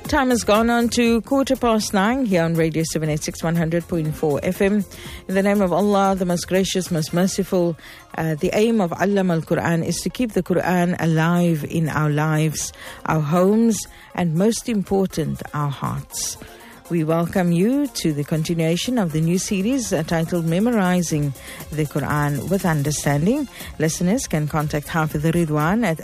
Time has gone on to 9:15 here on Radio 786 100.4 FM. In the name of Allah, the most gracious, most merciful, the aim of Allama al-Quran is to keep the Quran alive in our lives, our homes, and most important, our hearts. We welcome you to the continuation of the new series titled Memorizing the Quran with Understanding. Listeners can contact Hafiz Ridwan at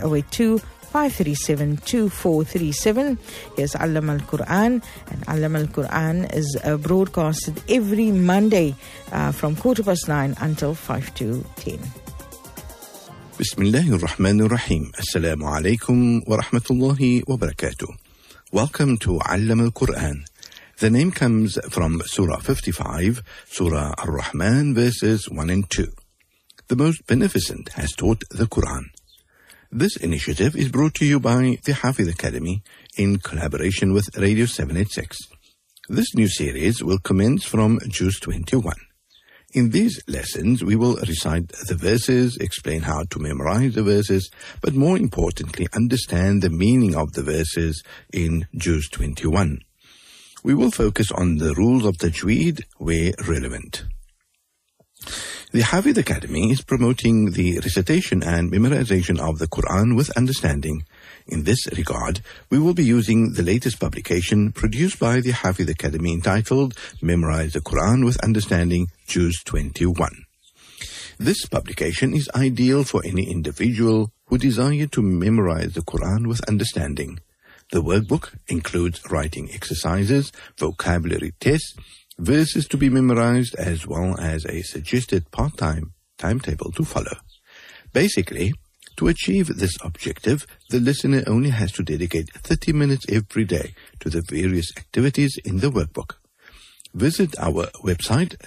082-537-2437. Here's Allama al-Quran, and Allama al-Quran is broadcasted every Monday from 9:15 until 10:05. Bismillahir Rahmanir Rahim. Assalamu alaikum wa rahmatullahi wa barakatuh. Welcome to Allama al-Quran. The name comes from Surah 55, Surah Ar-Rahman, verses 1 and 2. The Most Beneficent has taught the Quran. This initiative is brought to you by the Hafiz Academy in collaboration with Radio 786. This new series will commence from Juz 21. In these lessons, we will recite the verses, explain how to memorize the verses, but more importantly, understand the meaning of the verses in Juz 21. We will focus on the rules of tajweed where relevant. The Hafiz Academy is promoting the recitation and memorization of the Quran with understanding. In this regard, we will be using the latest publication produced by the Hafiz Academy entitled Memorize the Quran with Understanding, Juz 21. This publication is ideal for any individual who desire to memorize the Quran with understanding. The workbook includes writing exercises, vocabulary tests, verses to be memorized, as well as a suggested part-time timetable to follow. Basically, to achieve this objective, the listener only has to dedicate 30 minutes every day to the various activities in the workbook. Visit our website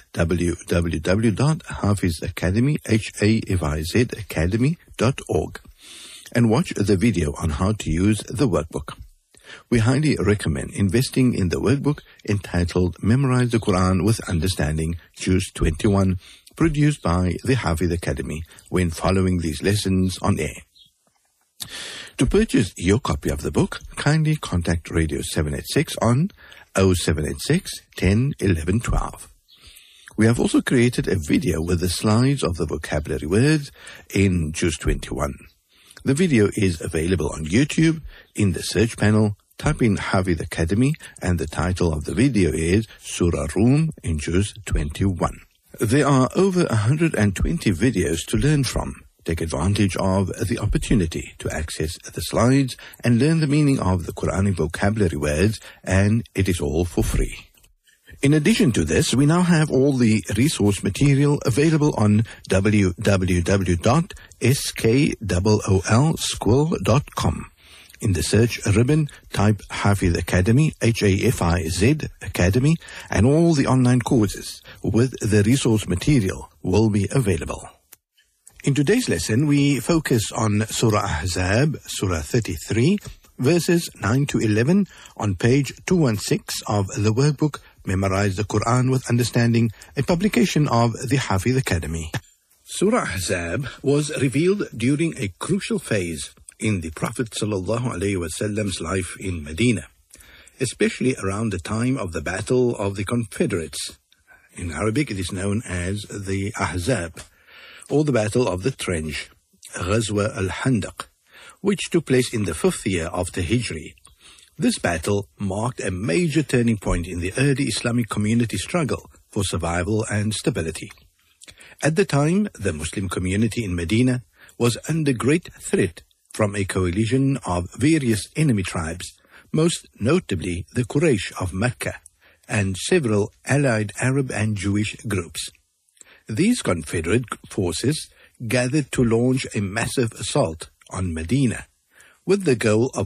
www.hafizacademy.org and watch the video on how to use the workbook. We highly recommend investing in the workbook entitled Memorize the Quran with Understanding, Juz 21, produced by the Hafiz Academy when following these lessons on air. To purchase your copy of the book, kindly contact Radio 786 on 0786 10 11 12. We have also created a video with the slides of the vocabulary words in Juz 21. The video is available on YouTube. In the search panel, type in Hafiz Academy, and the title of the video is Surah Rum in Juz 21. There are over 120 videos to learn from. Take advantage of the opportunity to access the slides and learn the meaning of the Quranic vocabulary words, and it is all for free. In addition to this, we now have all the resource material available on www.skoolschool.com. In the search ribbon, type Hafiz Academy, Hafiz Academy, and all the online courses with the resource material will be available. In today's lesson, we focus on Surah Ahzab, Surah 33, verses 9 to 11 on page 216 of the workbook Memorize the Quran with Understanding, a publication of the Hafiz Academy. Surah Ahzab was revealed during a crucial phase in the Prophet ﷺ's life in Medina, especially around the time of the Battle of the Confederates. In Arabic, it is known as the Ahzab, or the Battle of the Trench, Ghazwa al-Handaq, which took place in the 5th year of the Hijri. This battle marked a major turning point in the early Islamic community struggle for survival and stability. At the time, the Muslim community in Medina was under great threat from a coalition of various enemy tribes, most notably the Quraysh of Mecca and several allied Arab and Jewish groups. These confederate forces gathered to launch a massive assault on Medina with the goal of